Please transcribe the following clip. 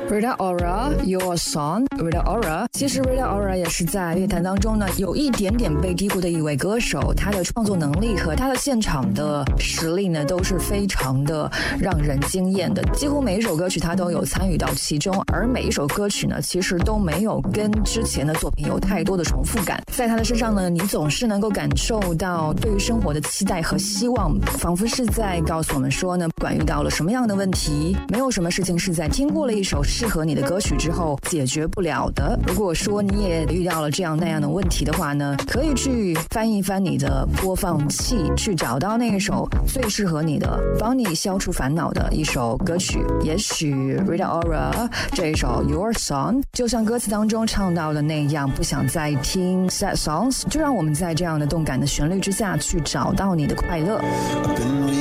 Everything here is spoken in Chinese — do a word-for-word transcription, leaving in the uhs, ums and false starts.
Rita Ora Your Song Rita Ora 其实 Rita Ora 也是在乐坛当中呢有一点点被低估的一位歌手，他的创作能力和他的现场的实力呢都是非常的让人惊艳的，几乎每一首歌曲他都有参与到其中，而每一首歌曲呢其实都没有跟之前的作品有太多的重复感，在他的身上呢你总是能够感受到对于生活的期待和希望，仿佛是在告诉我们说呢，不管遇到了什么样的问题，没有什么事情是在听过了一首适合你的歌曲之后解决不了的。如果说你也遇到了这样那样的问题的话呢，可以去翻一翻你的播放器，去找到那一首最适合你的，帮你消除烦恼的一首歌曲。也许 Rita Ora 这一首 Your Song 就像歌词当中唱到的那样，不想再听 sad songs， 就让我们在这样的动感的旋律之下去找到你的快乐。